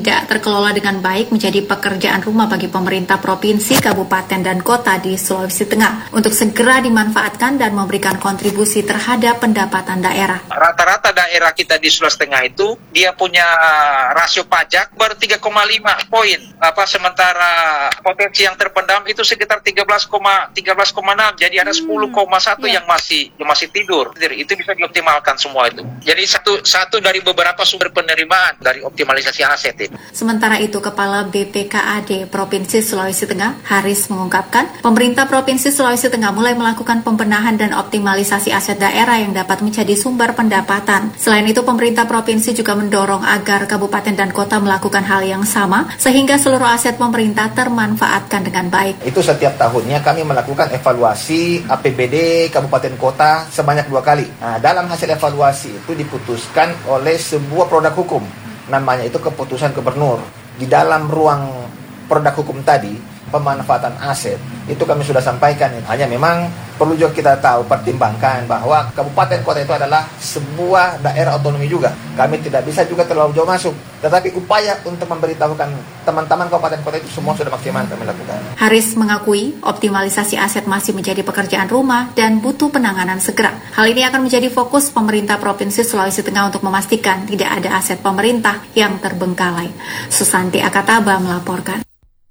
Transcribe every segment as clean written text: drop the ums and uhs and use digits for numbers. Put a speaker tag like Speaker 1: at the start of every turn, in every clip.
Speaker 1: tidak terkelola dengan baik menjadi pekerjaan rumah bagi pemerintah provinsi, kabupaten, dan kota di Sulawesi Tengah untuk segera dimanfaatkan dan memberikan kontribusi terhadap pendapatan daerah.
Speaker 2: Rata-rata daerah kita di Sulawesi Tengah itu dia punya rasio pajak baru 3,5 poin. Sementara potensi yang terpendam itu sekitar 13,6. Jadi ada 10,1 yang masih tidur. Itu bisa dioptimalkan semua itu. Jadi satu dari beberapa sumber penerimaan dari optimalisasi aset itu.
Speaker 1: Sementara itu, Kepala BPKAD Provinsi Sulawesi Tengah, Haris, mengungkapkan pemerintah Provinsi Sulawesi Tengah mulai melakukan pembenahan dan optimalisasi aset daerah yang dapat menjadi sumber pendapatan. Selain itu, pemerintah provinsi juga mendorong agar kabupaten dan kota melakukan hal yang sama sehingga seluruh aset pemerintah termanfaatkan dengan baik.
Speaker 3: Itu setiap tahunnya kami melakukan evaluasi APBD kabupaten kota sebanyak 2 kali. Nah, dalam hasil evaluasi itu diputuskan oleh sebuah produk hukum, namanya itu keputusan gubernur. Di dalam ruang produk hukum tadi, pemanfaatan aset, itu kami sudah sampaikan. Hanya memang perlu juga kita tahu, pertimbangkan bahwa kabupaten kota itu adalah sebuah daerah otonomi juga. Kami tidak bisa juga terlalu jauh masuk. Tetapi upaya untuk memberitahukan teman-teman kabupaten kota itu semua sudah maksimal kami lakukan.
Speaker 1: Haris mengakui optimalisasi aset masih menjadi pekerjaan rumah dan butuh penanganan segera. Hal ini akan menjadi fokus pemerintah Provinsi Sulawesi Tengah untuk memastikan tidak ada aset pemerintah yang terbengkalai. Susanti Akataba melaporkan.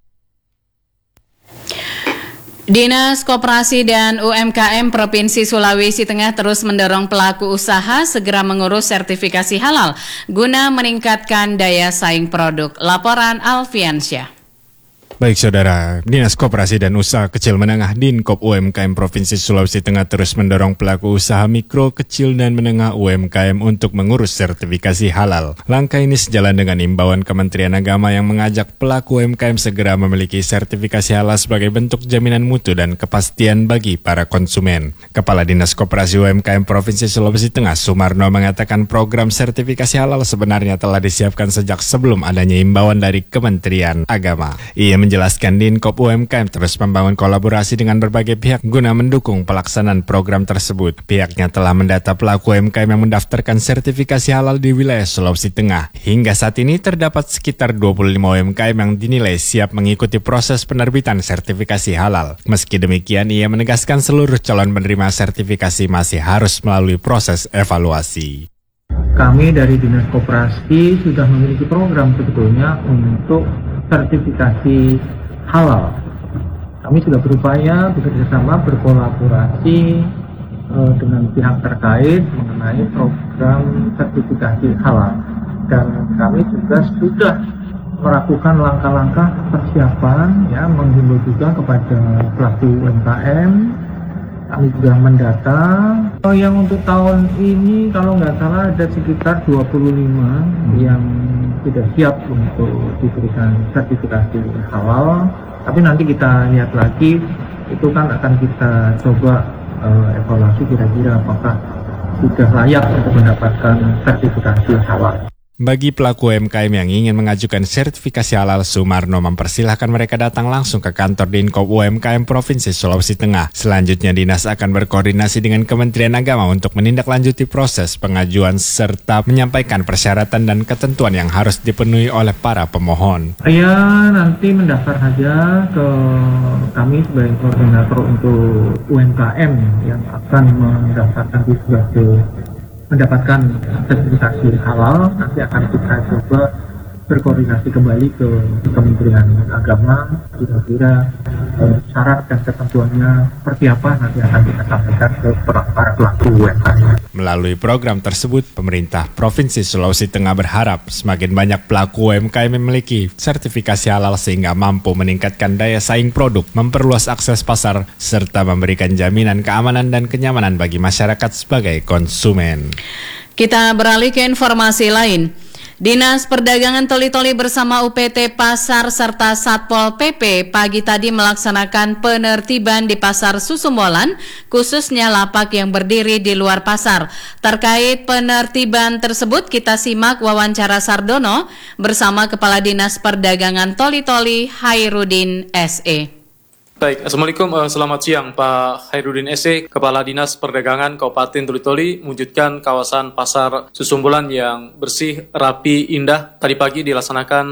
Speaker 4: Dinas Koperasi dan UMKM Provinsi Sulawesi Tengah terus mendorong pelaku usaha segera mengurus sertifikasi halal guna meningkatkan daya saing produk. Laporan Alfiansyah.
Speaker 5: Baik saudara, Dinas Koperasi dan Usaha Kecil Menengah Dinkop UMKM Provinsi Sulawesi Tengah terus mendorong pelaku usaha mikro, kecil, dan menengah UMKM untuk mengurus sertifikasi halal. Langkah ini sejalan dengan imbauan Kementerian Agama yang mengajak pelaku UMKM segera memiliki sertifikasi halal sebagai bentuk jaminan mutu dan kepastian bagi para konsumen. Kepala Dinas Koperasi UMKM Provinsi Sulawesi Tengah, Sumarno, mengatakan program sertifikasi halal sebenarnya telah disiapkan sejak sebelum adanya imbauan dari Kementerian Agama. Ia menjelaskan Dinkop UMKM terus membangun kolaborasi dengan berbagai pihak guna mendukung pelaksanaan program tersebut. Pihaknya telah mendata pelaku UMKM yang mendaftarkan sertifikasi halal di wilayah Sulawesi Tengah. Hingga saat ini terdapat sekitar 25 UMKM yang dinilai siap mengikuti proses penerbitan sertifikasi halal. Meski demikian, ia menegaskan seluruh calon penerima sertifikasi masih harus melalui proses evaluasi.
Speaker 6: Kami dari Dinas Koperasi sudah memiliki program sebetulnya untuk sertifikasi halal. Kami sudah berupaya bekerjasama berkolaborasi dengan pihak terkait mengenai program sertifikasi halal, dan kami juga sudah melakukan langkah-langkah persiapan, menghimbau juga kepada pelaku UMKM. Kami juga mendata yang untuk tahun ini kalau nggak salah ada sekitar 25 yang sudah siap untuk diberikan sertifikasi halal. Tapi nanti kita lihat lagi, itu kan akan kita coba evaluasi kira-kira apakah sudah layak untuk mendapatkan sertifikasi halal.
Speaker 5: Bagi pelaku UMKM yang ingin mengajukan sertifikasi halal, Sumarno mempersilahkan mereka datang langsung ke kantor Dinkop UMKM Provinsi Sulawesi Tengah. Selanjutnya, Dinas akan berkoordinasi dengan Kementerian Agama untuk menindaklanjuti proses pengajuan serta menyampaikan persyaratan dan ketentuan yang harus dipenuhi oleh para pemohon.
Speaker 6: Saya nanti mendaftar saja ke kami sebagai koordinator untuk UMKM yang akan mendaftarkan sebagai mendapatkan sertifikasi halal. Nanti akan kita coba berkoordinasi kembali ke Kementerian Agama, kira-kira syarat dan ketentuannya seperti apa nanti akan kita sampaikan ke para pelaku UMKM.
Speaker 5: Melalui program tersebut, pemerintah Provinsi Sulawesi Tengah berharap semakin banyak pelaku UMKM memiliki sertifikasi halal sehingga mampu meningkatkan daya saing produk, memperluas akses pasar, serta memberikan jaminan keamanan dan kenyamanan bagi masyarakat sebagai konsumen.
Speaker 4: Kita beralih ke informasi lain. Dinas Perdagangan Toli-Toli bersama UPT Pasar serta Satpol PP pagi tadi melaksanakan penertiban di Pasar Susumbolan, khususnya lapak yang berdiri di luar pasar. Terkait penertiban tersebut, kita simak wawancara Sardono bersama Kepala Dinas Perdagangan Toli-Toli Hairudin SE.
Speaker 7: Baik, Assalamualaikum, selamat siang Pak Hairudin SE, Kepala Dinas Perdagangan Kabupaten Toli-Toli, mewujudkan kawasan Pasar Susumbolan yang bersih, rapi, indah. Tadi pagi dilaksanakan